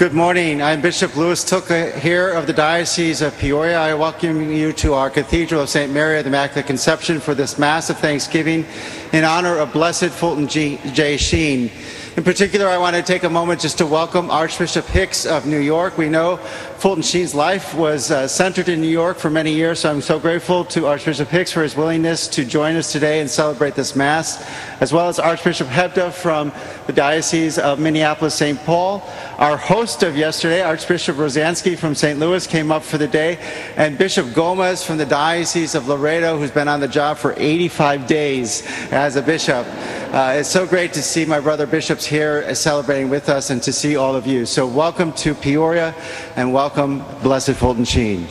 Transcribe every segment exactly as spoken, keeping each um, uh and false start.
Good morning. I'm Bishop Louis Tuka here of the Diocese of Peoria. I welcome you to our Cathedral of Saint Mary of the Immaculate Conception for this Mass of Thanksgiving in honor of Blessed Fulton G. J. Sheen. In particular, I want to take a moment just to welcome Archbishop Hicks of New York. We know Fulton Sheen's life was uh, centered in New York for many years, so I'm so grateful to Archbishop Hicks for his willingness to join us today and celebrate this Mass, as well as Archbishop Hebda from the Diocese of Minneapolis-Saint Paul. Our host of yesterday, Archbishop Rosansky from Saint Louis, came up for the day, and Bishop Gomez from the Diocese of Laredo, who's been on the job for eighty-five days as a bishop. Uh, it's so great to see my brother bishops here celebrating with us and to see all of you. So welcome to Peoria and welcome Blessed Fulton Sheen.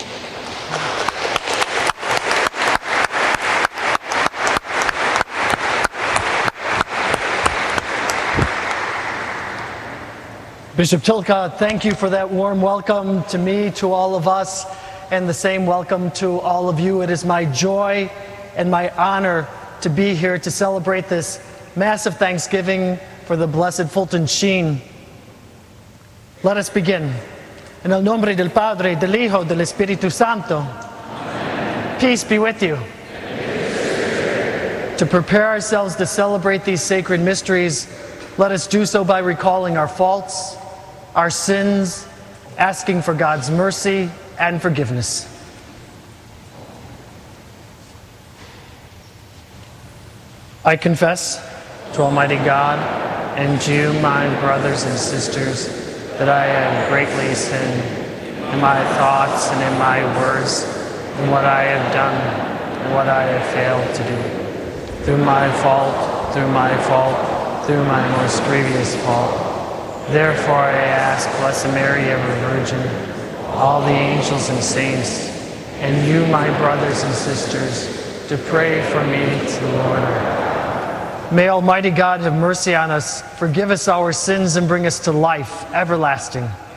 Bishop Tilka, thank you for that warm welcome to me, to all of us, and the same welcome to all of you. It is my joy and my honor to be here to celebrate this Mass of Thanksgiving for the Blessed Fulton Sheen. Let us begin. En el nombre del Padre, del Hijo, del Espíritu Santo. Amen. Peace be with you. To prepare ourselves to celebrate these sacred mysteries, let us do so by recalling our faults, our sins, asking for God's mercy and forgiveness. I confess to Almighty God and to you, my brothers and sisters, that I have greatly sinned in my thoughts and in my words, in what I have done and what I have failed to do. Through my fault, through my fault, through my most grievous fault. Therefore I ask Blessed Mary, ever Virgin, all the angels and saints, and you, my brothers and sisters, to pray for me to the Lord. May Almighty God have mercy on us, forgive us our sins, and bring us to life everlasting.